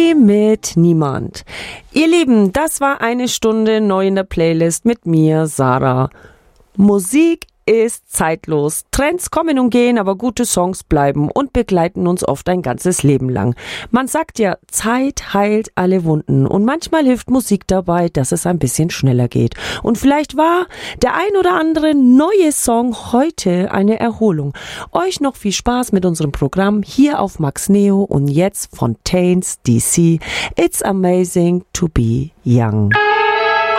Kaffee mit niemand. Ihr Lieben, das war eine Stunde neu in der Playlist mit mir, Sarah. Musik ist zeitlos. Trends kommen und gehen, aber gute Songs bleiben und begleiten uns oft ein ganzes Leben lang. Man sagt ja, Zeit heilt alle Wunden und manchmal hilft Musik dabei, dass es ein bisschen schneller geht. Und vielleicht war der ein oder andere neue Song heute eine Erholung. Euch noch viel Spaß mit unserem Programm hier auf Max Neo und jetzt Fontaines DC. It's amazing to be young.